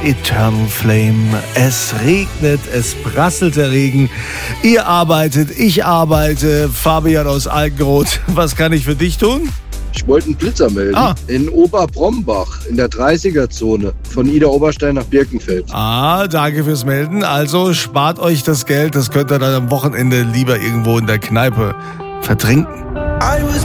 Eternal Flame. Es regnet, es prasselt der Regen. Ihr arbeitet, ich arbeite. Fabian aus Altenroth, was kann ich für dich tun? Ich wollte einen Blitzer melden. In Oberbrombach, in der 30er-Zone, von Ida Oberstein nach Birkenfeld. Danke fürs Melden. Also spart euch das Geld, das könnt ihr dann am Wochenende lieber irgendwo in der Kneipe vertrinken.